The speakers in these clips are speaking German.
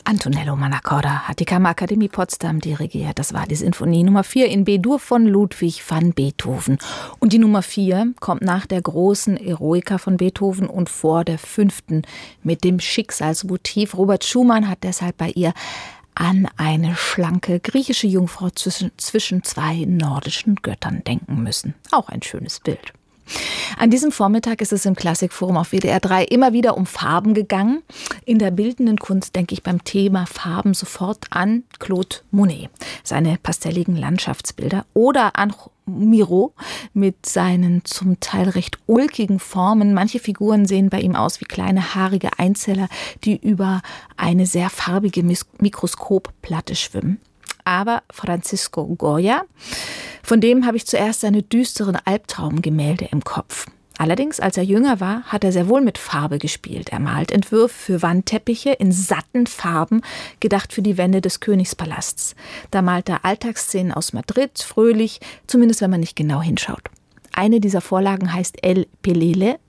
Antonello Manaccorda hat die Kammerakademie Potsdam dirigiert. Das war die Sinfonie Nummer 4 in B-Dur von Ludwig van Beethoven. Und die Nummer 4 kommt nach der großen Eroica von Beethoven und vor der 5. mit dem Schicksalsmotiv. Robert Schumann hat deshalb bei ihr an eine schlanke griechische Jungfrau zwischen zwei nordischen Göttern denken müssen. Auch ein schönes Bild. An diesem Vormittag ist es im Klassikforum auf WDR 3 immer wieder um Farben gegangen. In der bildenden Kunst denke ich beim Thema Farben sofort an Claude Monet, seine pastelligen Landschaftsbilder, oder an Miro mit seinen zum Teil recht ulkigen Formen. Manche Figuren sehen bei ihm aus wie kleine haarige Einzeller, die über eine sehr farbige Mikroskopplatte schwimmen. Aber Francisco Goya, von dem habe ich zuerst seine düsteren Albtraumgemälde im Kopf. Allerdings, als er jünger war, hat er sehr wohl mit Farbe gespielt. Er malt Entwürfe für Wandteppiche in satten Farben, gedacht für die Wände des Königspalasts. Da malt er Alltagsszenen aus Madrid, fröhlich, zumindest wenn man nicht genau hinschaut. Eine dieser Vorlagen heißt El Pelele,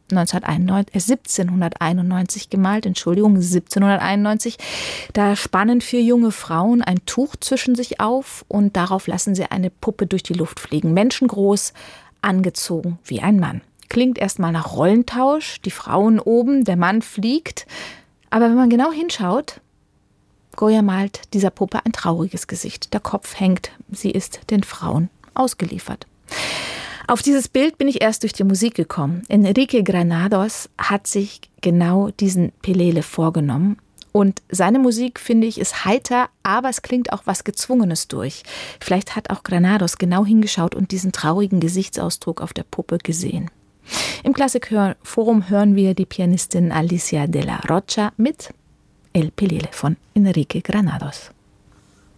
1791 gemalt, 1791. Da spannen 4 junge Frauen ein Tuch zwischen sich auf und darauf lassen sie eine Puppe durch die Luft fliegen. Menschengroß, angezogen wie ein Mann. Klingt erstmal nach Rollentausch, die Frauen oben, der Mann fliegt. Aber wenn man genau hinschaut, Goya malt dieser Puppe ein trauriges Gesicht. Der Kopf hängt, sie ist den Frauen ausgeliefert. Auf dieses Bild bin ich erst durch die Musik gekommen. Enrique Granados hat sich genau diesen Pelele vorgenommen. Und seine Musik, finde ich, ist heiter, aber es klingt auch was Gezwungenes durch. Vielleicht hat auch Granados genau hingeschaut und diesen traurigen Gesichtsausdruck auf der Puppe gesehen. Im Klassikforum hören wir die Pianistin Alicia de la Rocha mit El Pelele von Enrique Granados.